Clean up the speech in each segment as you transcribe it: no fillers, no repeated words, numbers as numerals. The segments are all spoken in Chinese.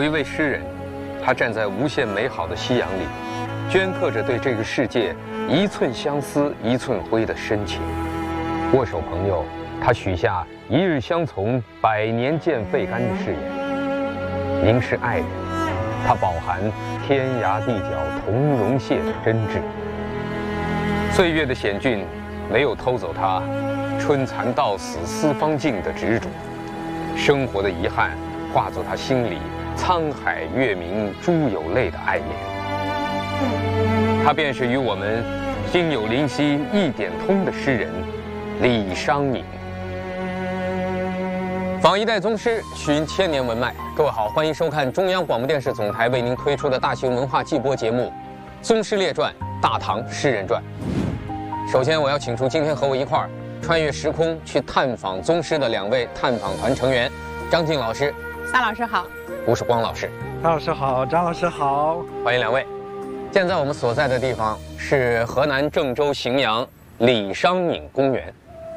一位诗人，他站在无限美好的夕阳里，镌刻着对这个世界一寸相思一寸灰的深情。握手朋友，他许下一日相从百年见肺肝的誓言；凝视爱人，他饱含天涯地角同荣谢的真挚。岁月的险峻没有偷走他春蚕到死丝方尽的执着，生活的遗憾化作他心里沧海月明珠有泪的爱恋。他便是与我们心有灵犀一点通的诗人李商隐。访一代宗师，寻千年文脉。各位好，欢迎收看中央广播电视总台为您推出的大型文化季播节目《宗师列传·大唐诗人传》。首先，我要请出今天和我一块儿穿越时空去探访宗师的两位探访团成员：张静老师、 撒老师好， 吴世光老师。 张老师好，张老师好， 欢迎两位。现在我们所在的地方是河南郑州荥阳李商隐公园。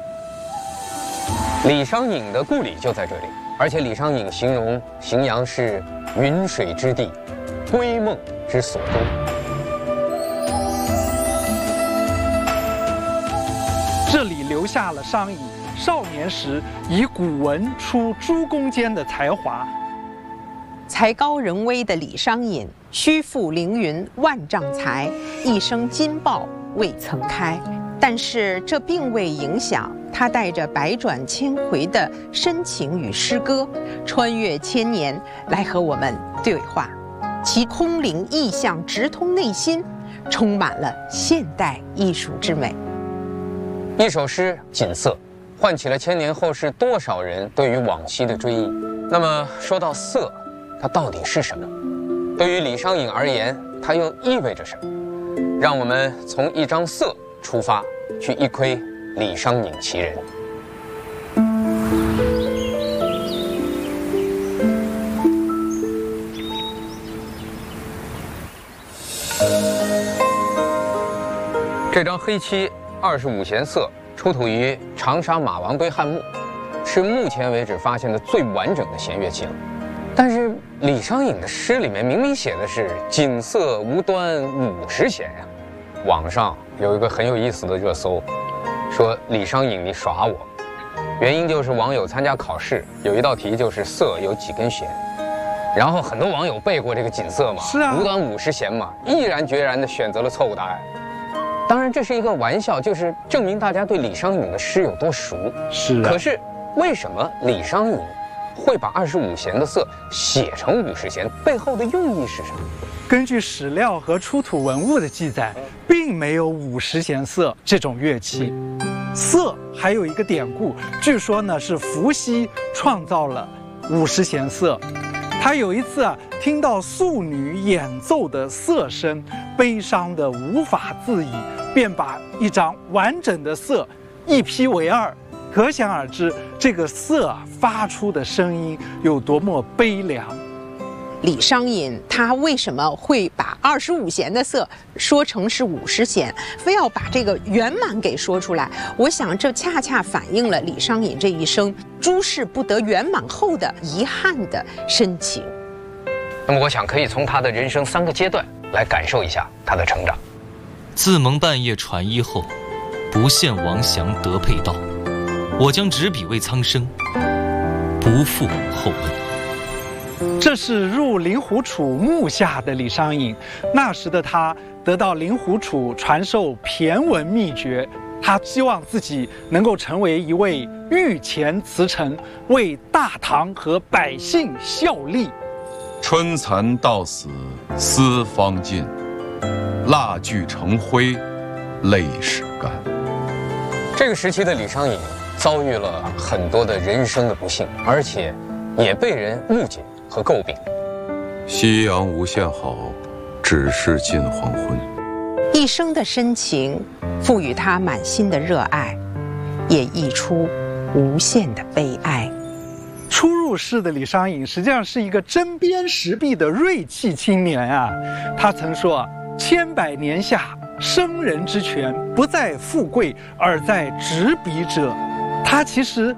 李商隐的故里就在这里，而且李商隐形容荥阳是云水之地，闺梦之所终。 这里留下了商隐少年时以古文出诸公间的才华。 才高人微的李商隐，虚负凌云万丈才，一生金报未曾开。但是这并未影响他带着百转千回的深情与诗歌，穿越千年来和我们对话。其空灵意象直通内心，充满了现代艺术之美。 一首诗《锦瑟》，唤起了千年后世多少人对于往昔的追忆。那么说到色，它到底是什么？对于李商隐而言，它又意味着什么？让我们从一张色出发，去一窥李商隐其人。这张黑漆25弦色出土于长沙马王堆汉墓，是目前为止发现的最完整的弦乐器了。但是李商隐的诗里面明明写的是锦瑟无端50弦呀。网上有一个很有意思的热搜，说李商隐你耍我，原因就是网友参加考试，有一道题就是瑟有几根弦，然后很多网友背过这个锦瑟嘛， 是啊， 无端50弦嘛，毅然决然地选择了错误答案。当然这是一个玩笑，就是证明大家对李商隐的诗有多熟。 是啊， 可是为什么李商隐会把25弦的瑟写成50弦？背后的用意是什么？ 根据史料和出土文物的记载，并没有50弦瑟这种乐器。瑟还有一个典故，据说呢是伏羲创造了50弦瑟。他有一次听到素女演奏的瑟声，悲伤得无法自已，便把一张完整的瑟一劈为二。可想而知，这个瑟发出的声音有多么悲凉。 李商隐他为什么会把25弦的瑟说成是50弦，非要把这个圆满给说出来？我想这恰恰反映了李商隐这一生诸事不得圆满后的遗憾的深情。 那么我想可以从他的人生3个阶段来感受一下他的成长。 自蒙半夜传衣后，不羡王祥得佩道。我将执笔为苍生，不负后问。 这是入灵狐楚墓下的李商隐，那时的他得到灵狐楚传授骈文秘诀，他希望自己能够成为一位御前词臣，为大唐和百姓效力。 春蚕到死丝方尽，蜡炬成灰泪始干。 这个时期的李商隐遭遇了很多的人生的不幸，而且也被人误解和诟病。 夕阳无限好，只是近黄昏。 一生的深情赋予他满心的热爱，也溢出无限的悲哀。 初入仕的李商隐实际上是一个针砭时弊的锐气青年啊。他曾说：“100年下，生人之权不在富贵，而在执笔者。”他其实